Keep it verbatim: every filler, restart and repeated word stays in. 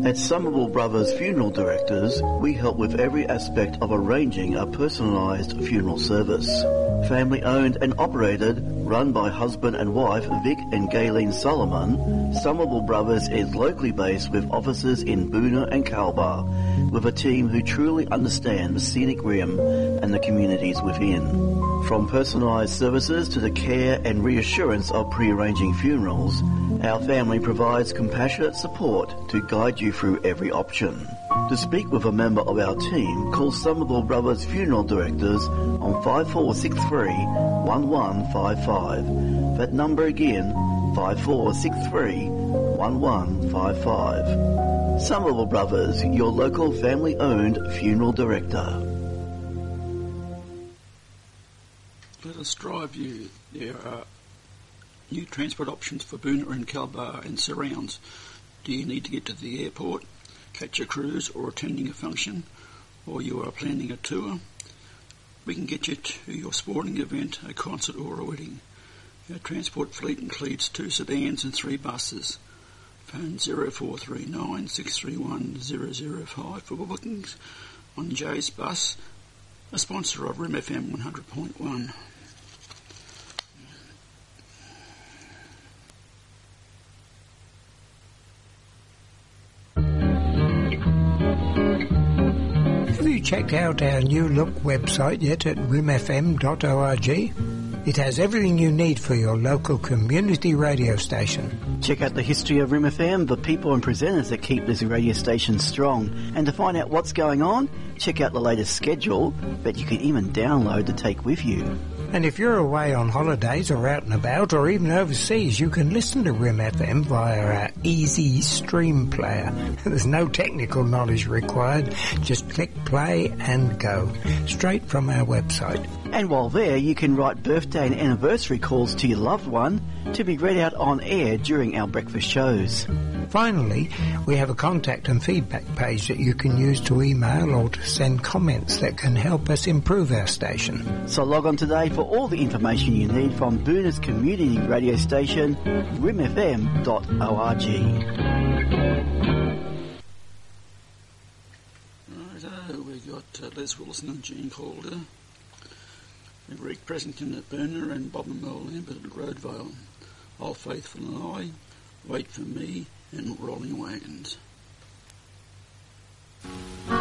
At Somerville Brothers Funeral Directors, we help with every aspect of arranging a personalised funeral service. Family owned and operated, run by husband and wife Vic and Gayleen Solomon, Somerville Brothers is locally based with offices in Boonah and Calbar, with a team who truly understand the scenic rim and the communities within. From personalised services to the care and reassurance of pre-arranging funerals, our family provides compassionate support to guide you through every option. To speak with a member of our team, call Somerville Brothers Funeral Directors on five four six three, one one five five. That number again, five four six three, one one five five. Somerville Brothers, your local family-owned funeral director. Let us drive you. There are new transport options for Boonah and Calbar and surrounds. Do you need to get to the airport, catch a cruise or attending a function, or you are planning a tour? We can get you to your sporting event, a concert or a wedding. Our transport fleet includes two sedans and three buses. Phone zero four three nine, six three one, zero zero five for bookings on Jay's Bus, a sponsor of R I M F M one hundred point one. Have you checked out our new look website yet at rim f m dot org? It has everything you need for your local community radio station. Check out the history of R I M F M, the people and presenters that keep this radio station strong. And to find out what's going on, check out the latest schedule that you can even download to take with you. And if you're away on holidays or out and about or even overseas, you can listen to R I M F M via our easy stream player. There's no technical knowledge required. Just click play and go. Straight from our website. And while there, you can write birthday and anniversary calls to your loved one to be read out on air during our breakfast shows. Finally, we have a contact and feedback page that you can use to email or to send comments that can help us improve our station. So log on today for all the information you need from Boonah's community radio station, rim f m dot org. Righto, we've got uh, Les Wilson and Jean Calder. Rick Pressington at Boonah and Bob and Mel Lambert at Roadvale. Old Faithful and I, Wait for Me and Rolling Wagons.